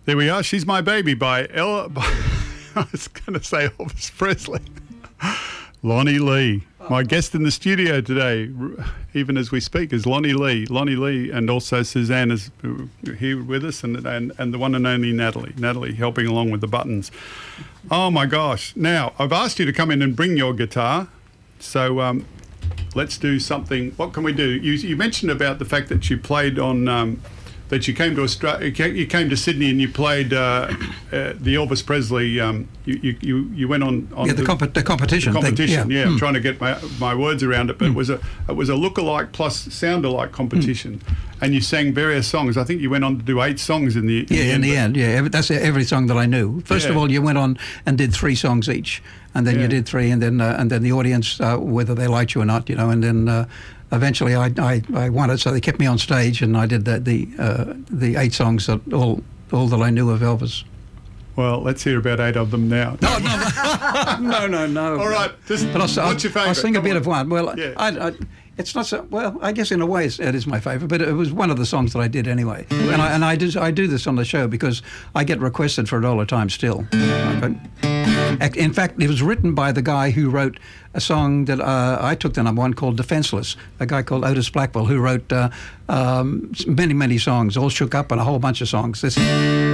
There we are. She's My Baby by Ella. I was going to say Elvis Presley. Lonnie Lee. My guest in the studio today, even as we speak, is Lonnie Lee. Lonnie Lee, and also Suzanne is here with us, and the one and only Natalie. Natalie helping along with the buttons. Oh my gosh. Now, I've asked you to come in and bring your guitar. So let's do something. What can we do? You mentioned about the fact that you played on... that you came to Australia, you came to Sydney and you played the Elvis Presley. You went on the competition. The competition, thing. yeah. I'm trying to get my words around it, but it was a look-alike plus sound-alike competition, and you sang various songs. I think you went on to do 8 songs in the end. Yeah. That's every song that I knew. First of all, you went on and did 3 songs each, and then you did 3, and then the audience, whether they liked you or not, and then. Eventually, I won it, so they kept me on stage, and I did the 8 songs that all that I knew of Elvis. Well, let's hear about 8 of them now. No. All right, what's your favourite? I'll sing a bit of one. Well, it's not so well. I guess in a way it is my favourite, but it was one of the songs that I did anyway. And I do this on the show because I get requested for it all the time still. In fact, it was written by the guy who wrote a song that I took the number 1 called Defenseless, a guy called Otis Blackwell, who wrote many songs, All Shook Up and a whole bunch of songs.